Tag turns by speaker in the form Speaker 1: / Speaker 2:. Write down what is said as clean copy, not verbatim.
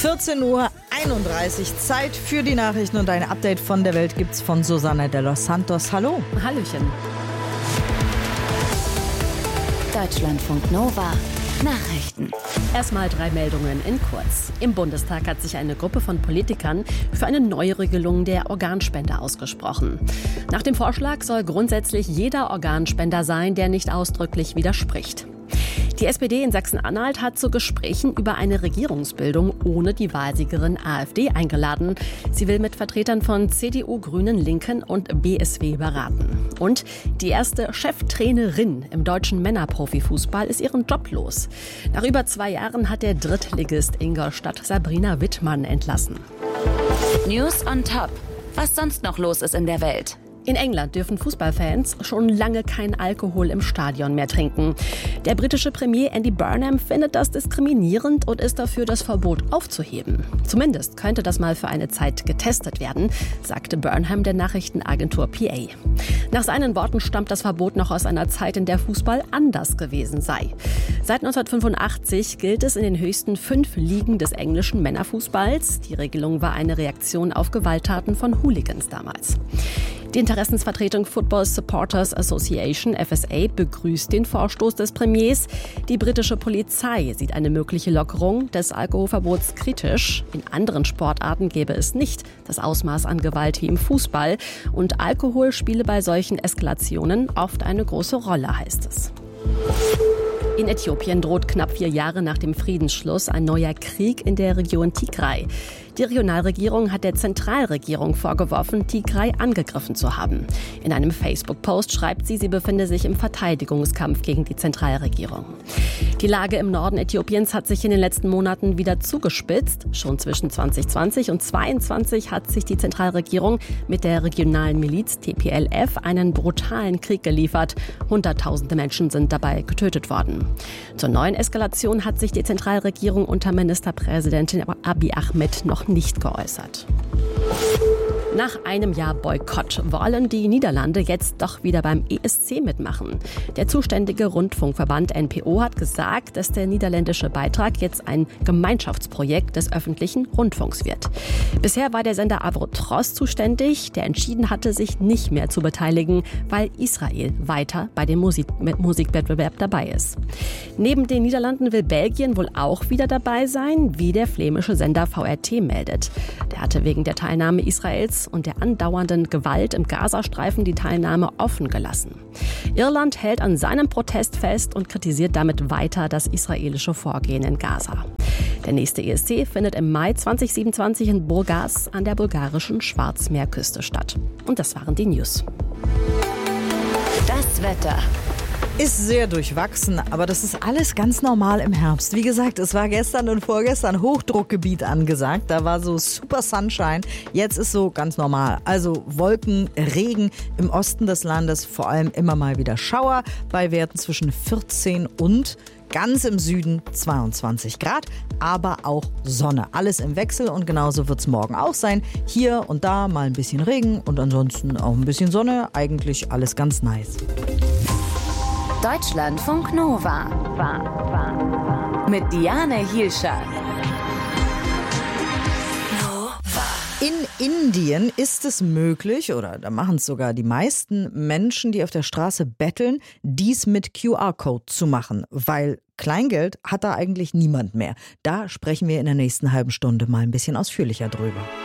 Speaker 1: 14:31 Uhr, Zeit für die Nachrichten und ein Update von der Welt gibt's von Susanne de los Santos. Hallo.
Speaker 2: Hallöchen.
Speaker 3: Deutschlandfunk Nova. Nachrichten.
Speaker 2: Erstmal 3 Meldungen in kurz. Im Bundestag hat sich eine Gruppe von Politikern für eine Neuregelung der Organspende ausgesprochen. Nach dem Vorschlag soll grundsätzlich jeder Organspender sein, der nicht ausdrücklich widerspricht. Die SPD in Sachsen-Anhalt hat zu Gesprächen über eine Regierungsbildung ohne die Wahlsiegerin AfD eingeladen. Sie will mit Vertretern von CDU, Grünen, Linken und BSW beraten. Und die erste Cheftrainerin im deutschen Männerprofifußball ist ihren Job los. Nach über 2 Jahren hat der Drittligist Ingolstadt Sabrina Wittmann entlassen.
Speaker 3: News on top. Was sonst noch los ist in der Welt?
Speaker 2: In England dürfen Fußballfans schon lange kein Alkohol im Stadion mehr trinken. Der britische Premier Andy Burnham findet das diskriminierend und ist dafür, das Verbot aufzuheben. Zumindest könnte das mal für eine Zeit getestet werden, sagte Burnham der Nachrichtenagentur PA. Nach seinen Worten stammt das Verbot noch aus einer Zeit, in der Fußball anders gewesen sei. Seit 1985 gilt es in den höchsten 5 Ligen des englischen Männerfußballs. Die Regelung war eine Reaktion auf Gewalttaten von Hooligans damals. Die Interessensvertretung Football Supporters Association, FSA, begrüßt den Vorstoß des Premiers. Die britische Polizei sieht eine mögliche Lockerung des Alkoholverbots kritisch. In anderen Sportarten gäbe es nicht das Ausmaß an Gewalt wie im Fußball. Und Alkohol spiele bei solchen Eskalationen oft eine große Rolle, heißt es. In Äthiopien droht knapp 4 Jahre nach dem Friedensschluss ein neuer Krieg in der Region Tigray. Die Regionalregierung hat der Zentralregierung vorgeworfen, Tigray angegriffen zu haben. In einem Facebook-Post schreibt sie befinde sich im Verteidigungskampf gegen die Zentralregierung. Die Lage im Norden Äthiopiens hat sich in den letzten Monaten wieder zugespitzt. Schon zwischen 2020 und 2022 hat sich die Zentralregierung mit der regionalen Miliz TPLF einen brutalen Krieg geliefert. Hunderttausende Menschen sind dabei getötet worden. Zur neuen Eskalation hat sich die Zentralregierung unter Ministerpräsidentin Abiy Ahmed noch nicht geäußert. Nach einem Jahr Boykott wollen die Niederlande jetzt doch wieder beim ESC mitmachen. Der zuständige Rundfunkverband NPO hat gesagt, dass der niederländische Beitrag jetzt ein Gemeinschaftsprojekt des öffentlichen Rundfunks wird. Bisher war der Sender Avrotros zuständig, der entschieden hatte, sich nicht mehr zu beteiligen, weil Israel weiter bei dem Musikwettbewerb dabei ist. Neben den Niederlanden will Belgien wohl auch wieder dabei sein, wie der flämische Sender VRT meldet. Der hatte wegen der Teilnahme Israels und der andauernden Gewalt im Gazastreifen die Teilnahme offen gelassen. Irland hält an seinem Protest fest und kritisiert damit weiter das israelische Vorgehen in Gaza. Der nächste ESC findet im Mai 2027 in Burgas an der bulgarischen Schwarzmeerküste statt. Und das waren die News.
Speaker 3: Das Wetter.
Speaker 1: Ist sehr durchwachsen, aber das ist alles ganz normal im Herbst. Wie gesagt, es war gestern und vorgestern Hochdruckgebiet angesagt. Da war so super Sunshine. Jetzt ist so ganz normal. Also Wolken, Regen im Osten des Landes, vor allem immer mal wieder Schauer bei Werten zwischen 14 und ganz im Süden 22 Grad, aber auch Sonne. Alles im Wechsel und genauso wird es morgen auch sein. Hier und da mal ein bisschen Regen und ansonsten auch ein bisschen Sonne. Eigentlich alles ganz nice.
Speaker 3: Deutschlandfunk Nova. Mit Diane Hielscher.
Speaker 1: In Indien ist es möglich, oder da machen es sogar die meisten Menschen, die auf der Straße betteln, dies mit QR-Code zu machen, weil Kleingeld hat da eigentlich niemand mehr. Da sprechen wir in der nächsten halben Stunde mal ein bisschen ausführlicher drüber.